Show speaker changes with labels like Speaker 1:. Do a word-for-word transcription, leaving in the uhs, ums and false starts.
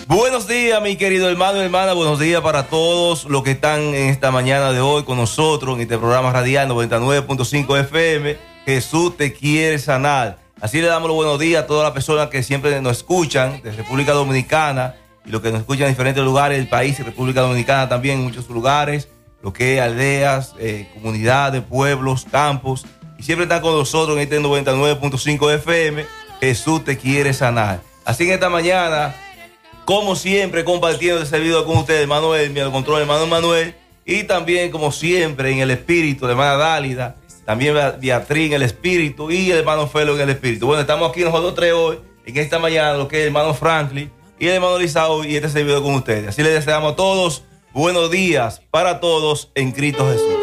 Speaker 1: Buenos días, mi querido hermano y hermana. Buenos días para todos los que están en esta mañana de hoy con nosotros en este programa radial noventa y nueve punto cinco F M. Jesús te quiere sanar. Así le damos los buenos días a todas las personas que siempre nos escuchan de República Dominicana y los que nos escuchan en diferentes lugares del país y República Dominicana también en muchos lugares, lo que es aldeas, eh, comunidades, pueblos, campos. Y siempre están con nosotros en este noventa y nueve punto cinco F M. Jesús te quiere sanar. Así que esta mañana, como siempre, compartiendo este video con ustedes, Manuel, mi control, hermano Manuel, y también, como siempre, en el espíritu, la hermana Dálida, también Beatriz en el espíritu y el hermano Felo en el espíritu. Bueno, estamos aquí nosotros tres hoy, en esta mañana, lo que es el hermano Franklin y el hermano Lizao, y este servidor con ustedes. Así les deseamos a todos buenos días para todos en Cristo Jesús.